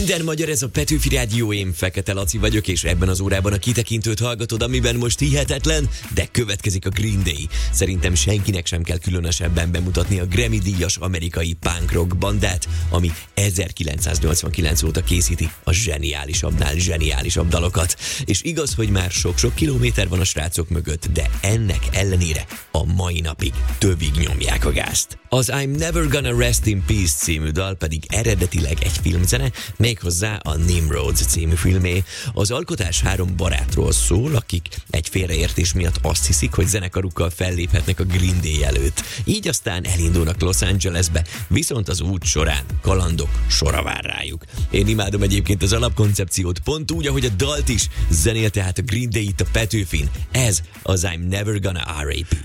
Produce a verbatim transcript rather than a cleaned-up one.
Minden magyar, ez a Petőfi Rádió, én Fekete Laci vagyok, és ebben az órában a kitekintőt hallgatod, amiben most hihetetlen, de következik a Green Day. Szerintem senkinek sem kell különösebben bemutatni a Grammy-díjas amerikai punk rock bandát, ami ezerkilencszáznyolcvankilenc óta készíti a zseniálisabbnál zseniálisabb dalokat. És igaz, hogy már sok-sok kilométer van a srácok mögött, de ennek ellenére a mai napig tövig nyomják a gázt. Az I'm Never Gonna Rest in Peace című dal pedig eredetileg egy filmzene, méghozzá a Nimrod című filmé. Az alkotás három barátról szól, akik egy félreértés miatt azt hiszik, hogy zenekarukkal felléphetnek a Green Day előtt. Így aztán elindulnak Los Angelesbe, viszont az út során kalandok sora vár rájuk. Én imádom egyébként az alapkoncepciót, pont úgy, ahogy a dalt is. Zenél tehát a Green Day itt a Petőfin. Ez az I'm Never Gonna R A P.